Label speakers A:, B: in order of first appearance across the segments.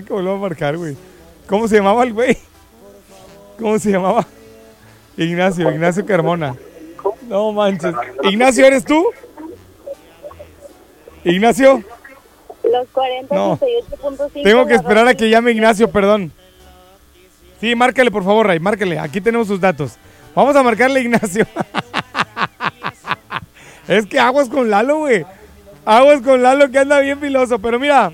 A: que volvió a marcar, güey. ¿Cómo se llamaba el güey? ¿Cómo se llamaba? Ignacio Carmona. No manches. Ignacio, ¿eres tú? Ignacio.
B: Los 40,
A: No.
B: 68.5.
A: Tengo que esperar a que llame Ignacio, perdón. Sí, márcale, por favor, Ray, márcale. Aquí tenemos sus datos. Vamos a marcarle a Ignacio. Es que aguas con Lalo, güey. Aguas con Lalo, que anda bien filoso. Pero mira.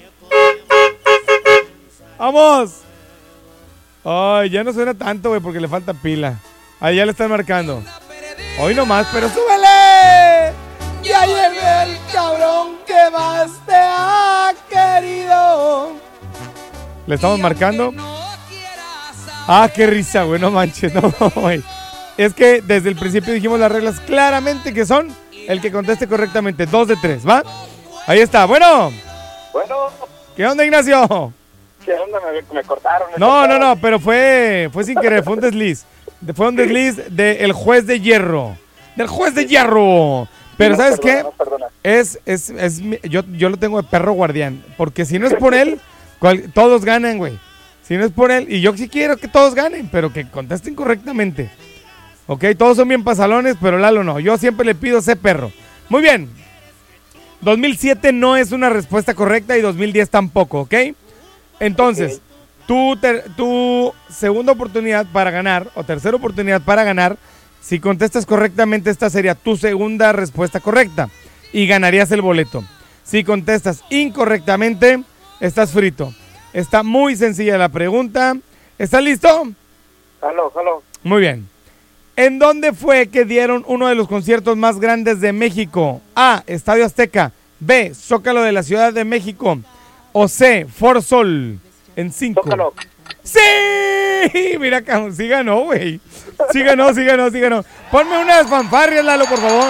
A: ¡Vamos! Ay, ya no suena tanto, güey, porque le falta pila. Ahí ya le están marcando. Hoy nomás, pero ¡súbele! Ya llegó el cabrón que más te ha querido. Le estamos marcando. Ah, qué risa, güey, no manches, no, güey. Es que desde el principio dijimos las reglas claramente que son el que conteste correctamente. 2 de 3, ¿va? Ahí está, bueno.
C: Bueno,
A: ¿Qué onda, Ignacio?
C: ¿qué onda? Me cortaron.
A: No, pero fue sin querer, fue un desliz. Fue un desliz del juez de hierro. Del juez de hierro. Pero ¿sabes qué?
C: Perdona.
A: Yo lo tengo de perro guardián. Porque si no es por él, todos ganan, güey. Si no es por él, y yo sí quiero que todos ganen, pero que contesten correctamente. Ok, todos son bien pasalones, pero Lalo no. Yo siempre le pido ser perro. Muy bien. 2007 no es una respuesta correcta y 2010 tampoco, ¿ok? Entonces, tu segunda oportunidad para ganar, o tercera oportunidad para ganar, si contestas correctamente, esta sería tu segunda respuesta correcta y ganarías el boleto. Si contestas incorrectamente, estás frito. Está muy sencilla la pregunta. ¿Estás listo?
C: Jalo.
A: Muy bien. ¿En dónde fue que dieron uno de los conciertos más grandes de México? A, Estadio Azteca. B, Zócalo de la Ciudad de México. O C, For Sol. En 5.
C: Zócalo.
A: ¡Sí! Mira, sí ganó, güey. Sí ganó. Ponme unas fanfarrias, Lalo, por favor.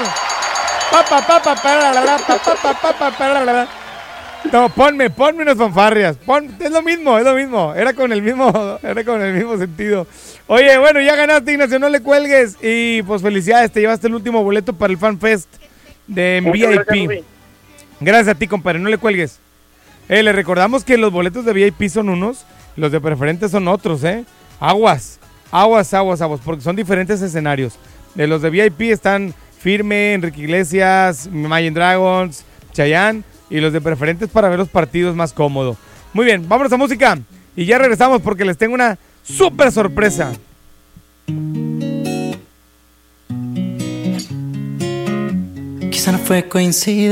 A: No, ponme unas fanfarrias. Es lo mismo. Era con el mismo sentido. Oye, bueno, ya ganaste, Ignacio, no le cuelgues. Y pues felicidades, te llevaste el último boleto para el Fan Fest de VIP. Gracias a ti, compadre, no le cuelgues. Le recordamos que los boletos de VIP son unos, los de preferente son otros, Aguas, porque son diferentes escenarios. Los de VIP están Firme, Enrique Iglesias, Imagine Dragons, Chayanne, y los de preferentes para ver los partidos más cómodo. Muy bien, vámonos a música y ya regresamos porque les tengo una súper sorpresa.
D: Quizá no fue coincidencia.